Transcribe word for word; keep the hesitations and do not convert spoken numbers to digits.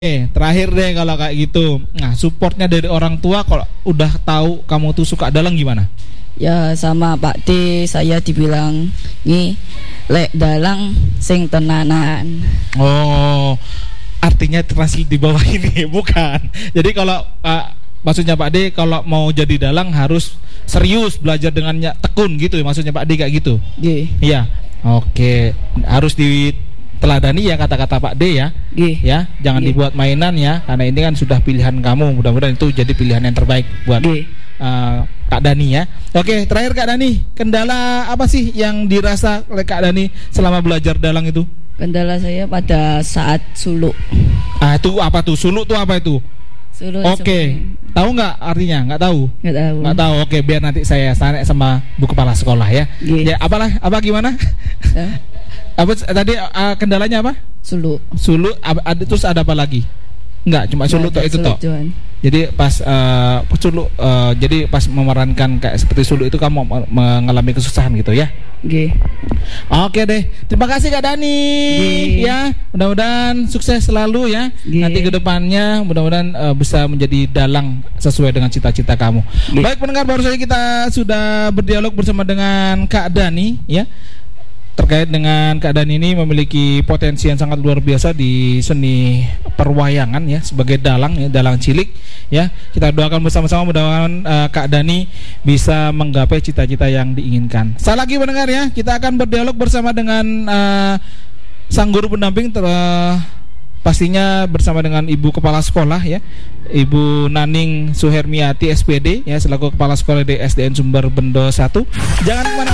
Eh, terakhir deh kalau kayak gitu. Nah, supportnya dari orang tua kalau udah tahu kamu tuh suka dalang gimana? Ya sama Pak D, saya dibilang nih lek dalang sing tenanan. Oh, artinya translate di bawah ini bukan. Jadi kalau uh, maksudnya Pak D kalau mau jadi dalang harus serius belajar dengan tekun gitu ya, maksudnya Pak D kayak gitu. Nggih. Iya. Oke, harus diteladani ya kata-kata Pak D ya. Nggih. Ya, jangan Nggih. dibuat mainan ya, karena ini kan sudah pilihan kamu. Mudah-mudahan itu jadi pilihan yang terbaik buat uh, Kak Dani ya. Oke, terakhir Kak Dani, kendala apa sih yang dirasa oleh Kak Dani selama belajar dalang itu? Kendala saya pada saat suluk. Ah, itu apa tuh? Suluk tuh apa itu? Suluk. Oke, tahu nggak artinya? Nggak tahu. Nggak tahu. Nggak tahu. Oke, biar nanti saya tanya sama Bu Kepala Sekolah ya. Nggih. Ya, apalah? Apa gimana? Ya, Apa tadi uh, kendalanya apa? suluk. Suluk. Ada terus ada apa lagi? Nggak, cuma suluk Nggak tok ada itu suluk tok. doang. Jadi pas uh, suluk, uh, jadi pas memerankan kayak seperti suluk itu kamu mengalami kesusahan gitu ya? Nggih. Oke deh, terima kasih Kak Dani. Nggih. Ya, mudah-mudahan sukses selalu ya. Nggih. Nanti kedepannya mudah-mudahan uh, bisa menjadi dalang sesuai dengan cita-cita kamu. Nggih. Baik pendengar, baru saja kita sudah berdialog bersama dengan Kak Dani ya, terkait dengan Kak Dani ini memiliki potensi yang sangat luar biasa di seni perwayangan ya, sebagai dalang ya, dalang cilik ya. Kita doakan bersama-sama mudah-mudahan uh, Kak Dani bisa menggapai cita-cita yang diinginkan. Sekali lagi pendengar ya, kita akan berdialog bersama dengan uh, sang guru pendamping ter, uh, pastinya bersama dengan Ibu Kepala Sekolah ya, Ibu Naning Suhermiati S P D ya, selaku Kepala Sekolah di S D N Sumber Bendo satu. Jangan kemana